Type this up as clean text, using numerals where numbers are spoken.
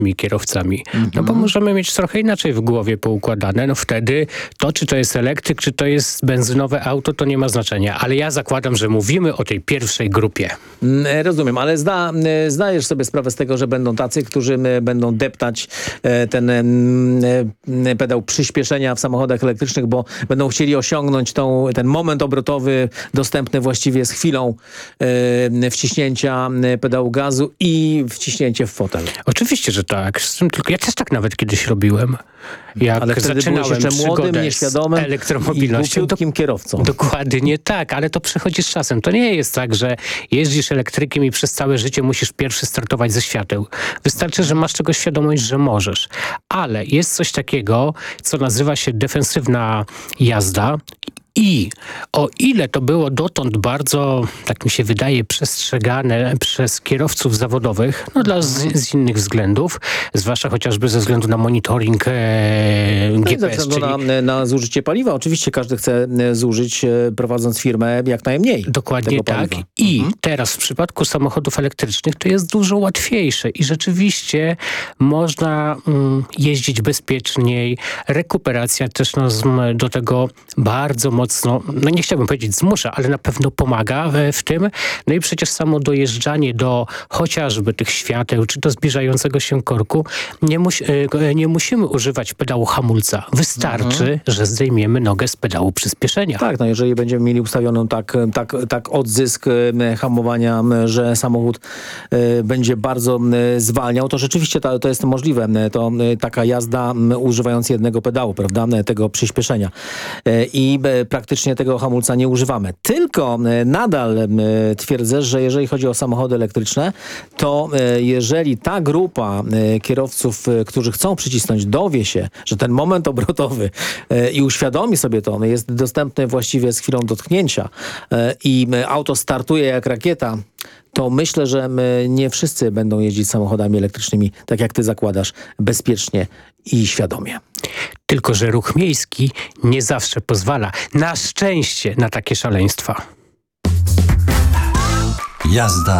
kierowcami. No bo możemy mieć trochę inaczej w głowie poukładane. No wtedy to, czy to jest elektryk, czy to jest benzynowe auto, to nie ma znaczenia. Ale ja zakładam, że mówimy o tej pierwszej grupie. Rozumiem, ale zdajesz sobie sprawę z tego, że będą tacy, którzy będą deptać ten pedał przyspieszenia w samochodach elektrycznych, bo będą chcieli osiągnąć ten moment obrotowy dostępny właściwie z chwilą wciśnięcia pedału gazu i wciśnięcie w fotel. Oczywiście, że tak. Tylko ja też tak nawet kiedyś robiłem. Jak ale wtedy zaczynałem byłeś jeszcze młodym, nieświadomym z elektromobilnością. I głupiutkim kierowcą. Dokładnie tak, ale to przechodzi z czasem. To nie jest tak, że jeździsz elektrykiem i przez całe życie musisz pierwszy startować ze świateł. Wystarczy, że masz tego świadomość, że możesz. Ale jest coś takiego, co nazywa się defensywna jazda. I o ile to było dotąd bardzo, tak mi się wydaje, przestrzegane przez kierowców zawodowych, z innych względów, zwłaszcza chociażby ze względu na monitoring GPS. Ze względu na zużycie paliwa. Oczywiście każdy chce zużyć, prowadząc firmę, jak najmniej. Dokładnie tak. I teraz w przypadku samochodów elektrycznych to jest dużo łatwiejsze i rzeczywiście można jeździć bezpieczniej. Rekuperacja też nas do tego bardzo mocno, no nie chciałbym powiedzieć zmusza, ale na pewno pomaga w tym. No i przecież samo dojeżdżanie do chociażby tych świateł, czy do zbliżającego się korku, nie musimy używać pedału hamulca. Wystarczy, że zdejmiemy nogę z pedału przyspieszenia. Tak, no jeżeli będziemy mieli ustawioną tak odzysk hamowania, że samochód będzie bardzo zwalniał, to rzeczywiście to jest możliwe. To taka jazda używając jednego pedału, prawda, tego przyspieszenia. I praktycznie tego hamulca nie używamy. Tylko nadal twierdzę, że jeżeli chodzi o samochody elektryczne, to jeżeli ta grupa kierowców, którzy chcą przycisnąć, dowie się, że ten moment obrotowy i uświadomi sobie to, jest dostępny właściwie z chwilą dotknięcia i auto startuje jak rakieta, to myślę, że nie wszyscy będą jeździć samochodami elektrycznymi, tak jak ty zakładasz, bezpiecznie i świadomie. Tylko że ruch miejski nie zawsze pozwala, na szczęście, na takie szaleństwa. Jazda